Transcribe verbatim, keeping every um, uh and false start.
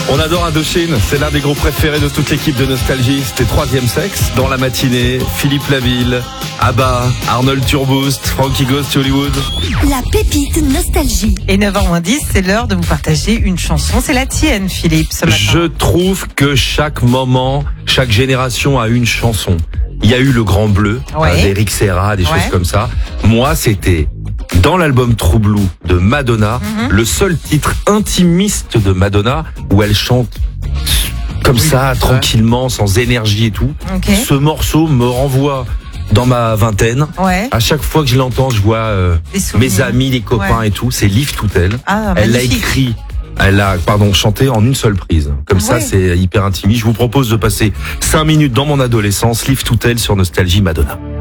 On adore Indochine, c'est l'un des groupes préférés de toute l'équipe de Nostalgie. C'était Troisième Sexe dans la matinée. Philippe Laville, Abba, Arnold Turboost, Frankie Ghost to Hollywood. La pépite Nostalgie. Et neuf heures moins dix, c'est l'heure de vous partager une chanson. C'est la tienne, Philippe, ce matin. Je trouve que chaque moment, chaque génération a une chanson. Il y a eu Le Grand Bleu, Ouais. d'Eric Serra, des Ouais. choses comme ça. Moi, c'était dans l'album True Blue de Madonna, Mhm. le seul titre intimiste de Madonna où elle chante comme Oui, ça, ouais. tranquillement, sans énergie et tout. Ok. Ce morceau me renvoie dans ma vingtaine. Ouais. À chaque fois que je l'entends, je vois euh, Des souvenirs. mes amis, les copains Ouais. et tout. C'est Live Toutel. Ah, Elle l'a magnifique. écrit, elle l'a, pardon, chanté en une seule prise. Comme ça, Ouais. c'est hyper intimiste. Je vous propose de passer cinq minutes dans mon adolescence. Live Toutel sur Nostalgie Madonna.